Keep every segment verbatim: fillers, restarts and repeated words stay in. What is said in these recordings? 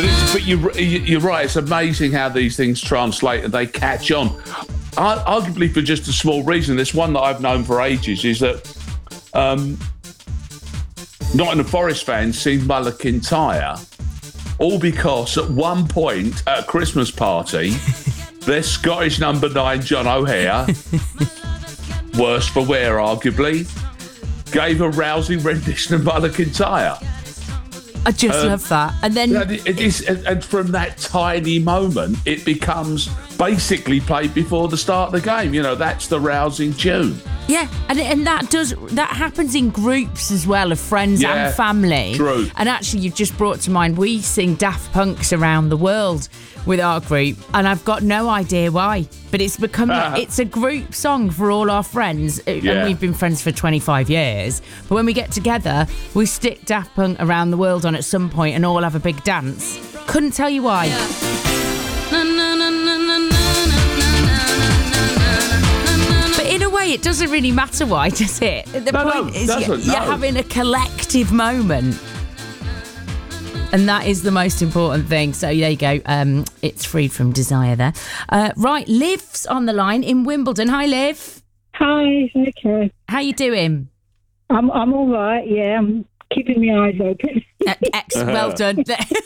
But, it's, but you, you're right. It's amazing how these things translate and they catch on. Arguably for just a small reason. This one that I've known for ages is that um, Nottingham Forest fans sing Mull Kintyre, all because at one point at a Christmas party, their Scottish number nine, John O'Hare, worse for wear, arguably, gave a rousing rendition of Mull Kintyre. I just um, love that. And then it, it is, and from that tiny moment, it becomes basically played before the start of the game. You know, that's the rousing tune. Yeah, and and that does that happens in groups as well, of friends yeah, and family. True. And actually, you've just brought to mind, we sing Daft Punk's Around the World with our group, and I've got no idea why, but it's become it's a group song for all our friends, yeah. and we've been friends for twenty-five years. But when we get together, we stick Daft Punk Around the World on at some point and all have a big dance. Couldn't tell you why. But in a way, it doesn't really matter why, does it? The no, point no, is you're, you're no. having a collective moment. And that is the most important thing. So there you go. Um, it's Freed from Desire there. Uh, right, Liv's on the line in Wimbledon. Hi, Liv. Hi. Okay. How you doing? I'm I'm all right. Yeah, I'm keeping my eyes open. Uh, ex- well done.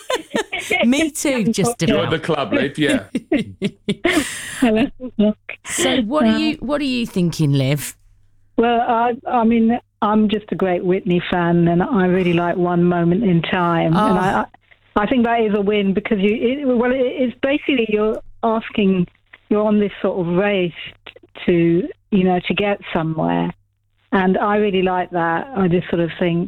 Me too. Just about. Join the club, Liv. Yeah. Hello. So what are you what are you thinking, Liv? Well, I I mean, I'm just a great Whitney fan, and I really like One Moment in Time, oh. and I I think that is a win because you it, well, it, it's basically you're asking, you're on this sort of race to you know to get somewhere, and I really like that. I just sort of think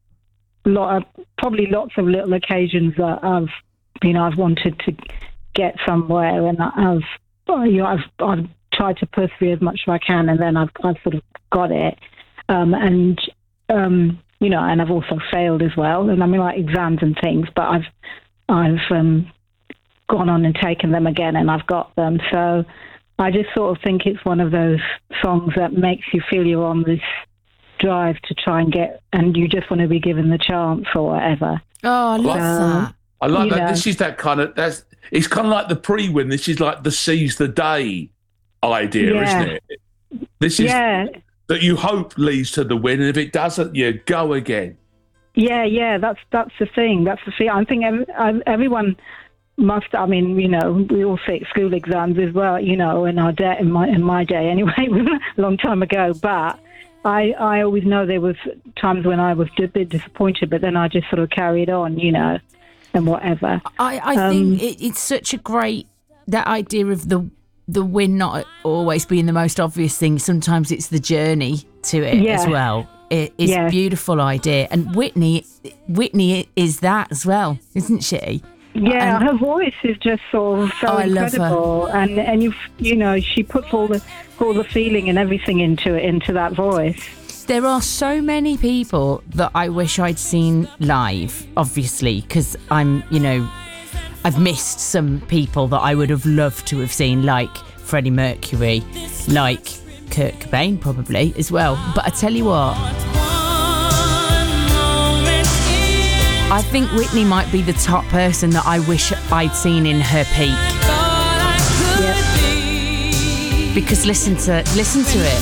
lot of, probably lots of little occasions that I've you know I've wanted to get somewhere, and I've you know I've I've tried to persevere as much as I can, and then I've I've sort of got it. Um, and, um, you know, and I've also failed as well. And I mean, like exams and things, but I've, I've um, gone on and taken them again and I've got them. So I just sort of think it's one of those songs that makes you feel you're on this drive to try and get, and you just want to be given the chance or whatever. Oh, I love so, that. I like that. know. This is that kind of, that's, it's kind of like the pre-win. This is like the seize the day idea, yeah. isn't it? This is... Yeah. That you hope leads to the win, and if it doesn't, you go again. Yeah, yeah, that's that's the thing. That's the thing. I think every, everyone must. I mean, you know, we all sit school exams as well. You know, in our day, in my in my day, anyway, a long time ago. But I I always know there was times when I was a bit disappointed, but then I just sort of carried on, you know, and whatever. I I um, think it, it's such a great that idea of the. the win not always being the most obvious thing. Sometimes it's the journey to it yeah. as well. It is yeah. a beautiful idea. And Whitney, Whitney is that as well, isn't she? Yeah, and, her voice is just sort of so oh, I incredible, love her. and and you you know she puts all the all the feeling and everything into it into that voice. There are so many people that I wish I'd seen live, obviously, because I'm, you know, I've missed some people that I would have loved to have seen, like Freddie Mercury, like Kurt Cobain probably as well. But I tell you what, I think Whitney might be the top person that I wish I'd seen in her peak. Yep. Because listen to listen to it.